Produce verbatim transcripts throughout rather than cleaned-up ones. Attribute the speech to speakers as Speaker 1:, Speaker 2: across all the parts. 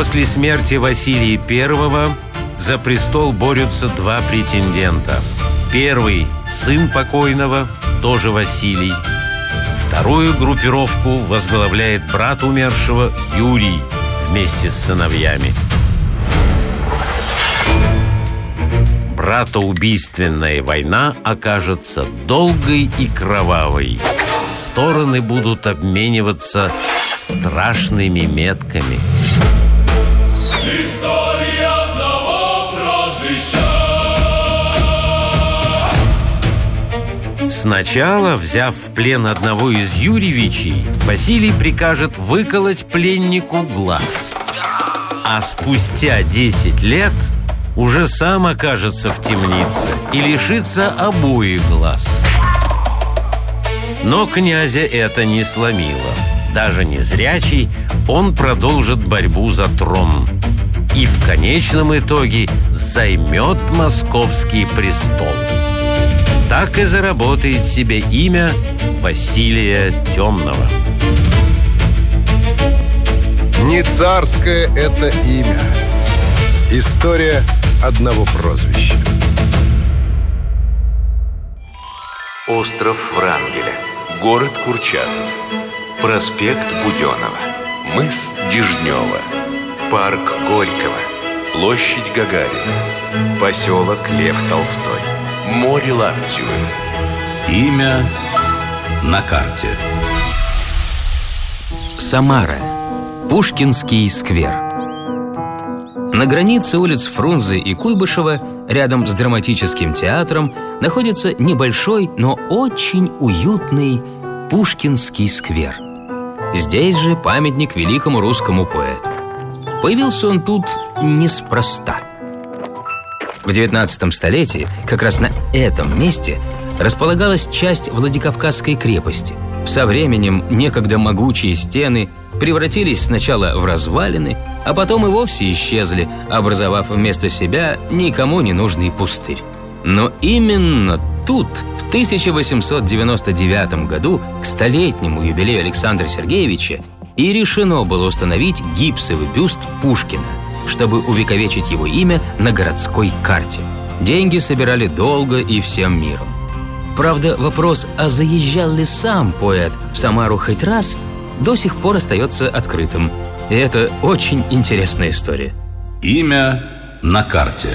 Speaker 1: После смерти Василия Первого за престол борются два претендента. Первый – сын покойного, тоже Василий. Вторую группировку возглавляет брат умершего Юрий вместе с сыновьями. Братоубийственная война окажется долгой и кровавой. Стороны будут обмениваться страшными метками.
Speaker 2: История одного прозвища.
Speaker 1: Сначала, взяв в плен одного из Юрьевичей, Василий прикажет выколоть пленнику глаз. А спустя десять лет уже сам окажется в темнице и лишится обоих глаз. Но князя это не сломило. Даже незрячий, он продолжит борьбу за трон и в конечном итоге займет московский престол. Так и заработает себе имя Василия Темного.
Speaker 3: Не царское это имя. История одного прозвища.
Speaker 4: Остров Врангеля. Город Курчатов. Проспект Буденова. Мыс Дежнева. Парк Горького. Площадь Гагарина. Поселок Лев Толстой. Море Лаптевы.
Speaker 5: Имя на карте.
Speaker 6: Самара. Пушкинский сквер. На границе улиц Фрунзе и Куйбышева, рядом с драматическим театром, находится небольшой, но очень уютный Пушкинский сквер. Здесь же памятник великому русскому поэту. Появился он тут неспроста. В девятнадцатом столетии как раз на этом месте располагалась часть Владикавказской крепости. Со временем некогда могучие стены превратились сначала в развалины, а потом и вовсе исчезли, образовав вместо себя никому не нужный пустырь. Но именно тут, в тысяча восемьсот девяносто девятом году, к столетнему юбилею Александра Сергеевича, и решено было установить гипсовый бюст Пушкина, чтобы увековечить его имя на городской карте. Деньги собирали долго и всем миром. Правда, вопрос, а заезжал ли сам поэт в Самару хоть раз, до сих пор остается открытым. И это очень интересная история.
Speaker 5: Имя на карте.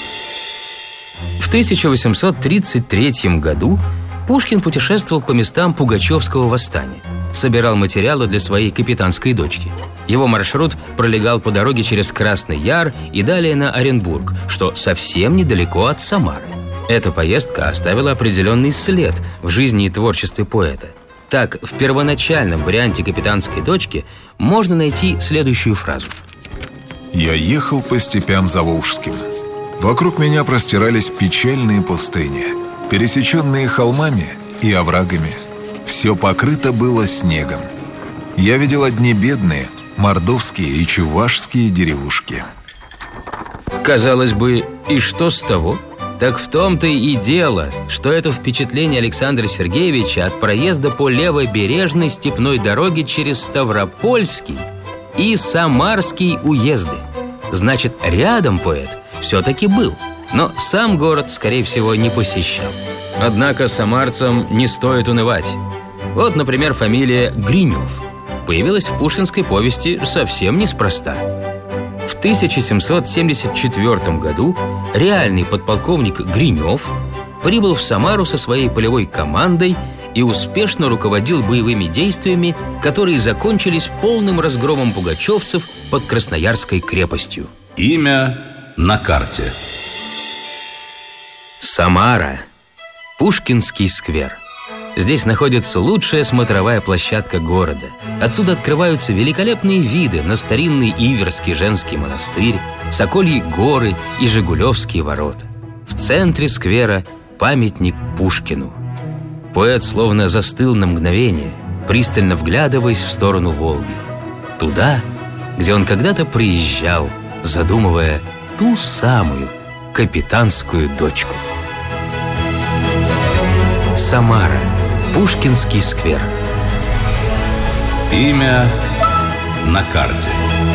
Speaker 6: В тысяча восемьсот тридцать третьем году Пушкин путешествовал по местам Пугачевского восстания. Собирал материалы для своей капитанской дочки. Его маршрут пролегал по дороге через Красный Яр и далее на Оренбург, что совсем недалеко от Самары. Эта поездка оставила определенный след в жизни и творчестве поэта. Так, в первоначальном варианте «Капитанской дочки» можно найти следующую фразу.
Speaker 7: «Я ехал по степям Заволжским. Вокруг меня простирались печальные пустыни, пересеченные холмами и оврагами. Все покрыто было снегом. Я видел одни бедные мордовские и чувашские деревушки».
Speaker 6: Казалось бы, и что с того? Так в том-то и дело, что это впечатление Александра Сергеевича от проезда по левобережной степной дороге через Ставропольский и Самарский уезды. Значит, рядом поэт все-таки был, но сам город, скорее всего, не посещал. Однако самарцам не стоит унывать. Вот, например, фамилия Гринев появилась в пушкинской повести совсем неспроста. В тысяча семьсот семьдесят четвёртом году реальный подполковник Гринев прибыл в Самару со своей полевой командой и успешно руководил боевыми действиями, которые закончились полным разгромом пугачевцев под Красноярской крепостью.
Speaker 5: Имя на карте.
Speaker 6: Самара. Пушкинский сквер. Здесь находится лучшая смотровая площадка города. Отсюда открываются великолепные виды на старинный Иверский женский монастырь, Сокольи горы и Жигулевские ворота. В центре сквера памятник Пушкину. Поэт словно застыл на мгновение, пристально вглядываясь в сторону Волги. Туда, где он когда-то приезжал, задумывая ту самую капитанскую дочку. Самара. Пушкинский сквер.
Speaker 5: Имя на карте.